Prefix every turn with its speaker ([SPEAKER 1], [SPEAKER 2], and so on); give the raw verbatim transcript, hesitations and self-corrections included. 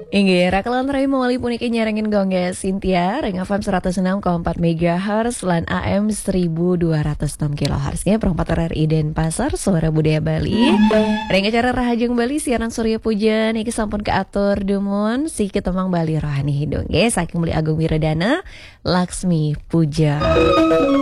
[SPEAKER 1] Inggih, rakalan rai mawali puniki nyerengin gongge Cynthia, Ring F M seratus enam koma empat megahertz lan A M seribu dua ratus enam kilohertz. Perempat R R I Denpasar, Suara Budaya Bali. Ring acara Rahajeng Bali, siaran Surya Puja, niki sampun keatur dumun, si ketemang Bali rohani hidung. Saking Beli Agung Wiradana, Laksmi Puja.